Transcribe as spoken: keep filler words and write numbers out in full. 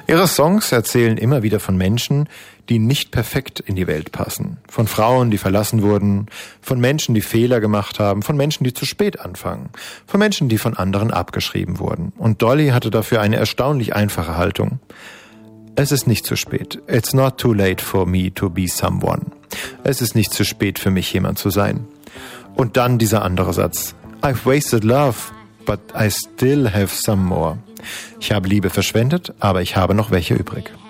Ihre Songs erzählen immer wieder von Menschen, die nicht perfekt in die Welt passen. Von Frauen, die verlassen wurden, von Menschen, die Fehler gemacht haben, von Menschen, die zu spät anfangen, von Menschen, die von anderen abgeschrieben wurden. Und Dolly hatte dafür eine erstaunlich einfache Haltung. Es ist nicht zu spät. It's not too late for me to be someone. Es ist nicht zu spät für mich, jemand zu sein. Und dann dieser andere Satz. I've wasted love, but I still have some more. Ich habe Liebe verschwendet, aber ich habe noch welche übrig.